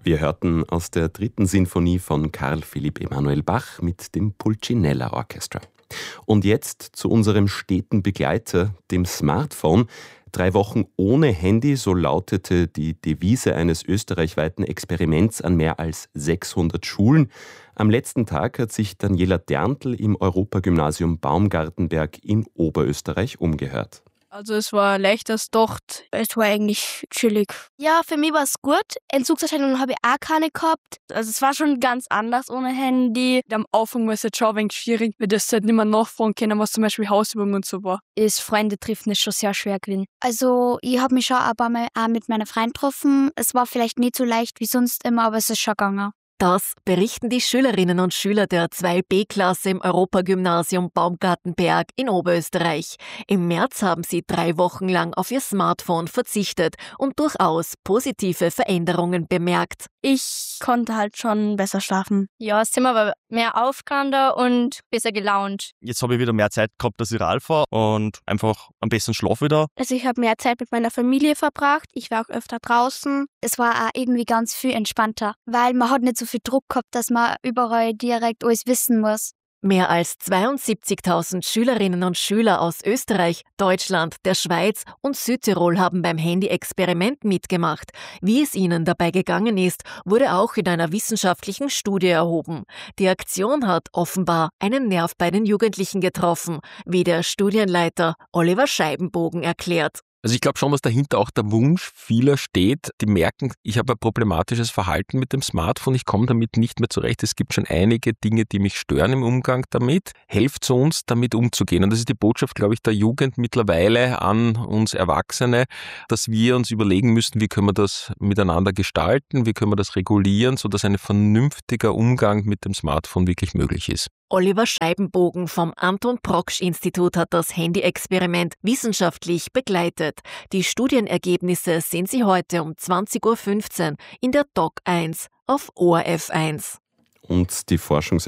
Wir hörten aus der 3. Sinfonie von Carl Philipp Emanuel Bach mit dem Pulcinella Orchestra. Und jetzt zu unserem steten Begleiter, dem Smartphone. 3 Wochen ohne Handy, so lautete die Devise eines österreichweiten Experiments an mehr als 600 Schulen. Am letzten Tag hat sich Daniela Derntl im Europagymnasium Baumgartenberg in Oberösterreich umgehört. Also es war leichter als gedacht. Es war eigentlich chillig. Ja, für mich war es gut. Entzugserscheinungen habe ich auch keine gehabt. Also es war schon ganz anders ohne Handy. Am Anfang war es jetzt schon ein wenig schwierig, weil das halt nicht mehr nachfragen können, was zum Beispiel Hausübungen und so war. Das Freunde treffen ist schon sehr schwer gewesen. Also ich habe mich schon ein paar Mal auch mit meinen Freunden getroffen. Es war vielleicht nicht so leicht wie sonst immer, aber es ist schon gegangen. Das berichten die Schülerinnen und Schüler der 2B-Klasse im Europagymnasium Baumgartenberg in Oberösterreich. Im März haben sie 3 Wochen lang auf ihr Smartphone verzichtet und durchaus positive Veränderungen bemerkt. Ich konnte halt schon besser schlafen. Ja, das Zimmer war mehr aufgeräumter und besser gelaunt. Jetzt habe ich wieder mehr Zeit gehabt, dass ich Rad fahre und einfach am besten Schlaf wieder. Also ich habe mehr Zeit mit meiner Familie verbracht. Ich war auch öfter draußen. Es war auch irgendwie ganz viel entspannter, weil man hat nicht so viel Druck gehabt, dass man überall direkt alles wissen muss. Mehr als 72.000 Schülerinnen und Schüler aus Österreich, Deutschland, der Schweiz und Südtirol haben beim Handy-Experiment mitgemacht. Wie es ihnen dabei gegangen ist, wurde auch in einer wissenschaftlichen Studie erhoben. Die Aktion hat offenbar einen Nerv bei den Jugendlichen getroffen, wie der Studienleiter Oliver Scheibenbogen erklärt. Also ich glaube schon, dass dahinter auch der Wunsch vieler steht, die merken, ich habe ein problematisches Verhalten mit dem Smartphone, ich komme damit nicht mehr zurecht. Es gibt schon einige Dinge, die mich stören im Umgang damit. Helft uns, damit umzugehen. Und das ist die Botschaft, glaube ich, der Jugend mittlerweile an uns Erwachsene, dass wir uns überlegen müssen, wie können wir das miteinander gestalten, wie können wir das regulieren, sodass ein vernünftiger Umgang mit dem Smartphone wirklich möglich ist. Oliver Scheibenbogen vom Anton-Proksch-Institut hat das Handy-Experiment wissenschaftlich begleitet. Die Studienergebnisse sehen Sie heute um 20.15 Uhr in der Doc 1 auf ORF 1. Und die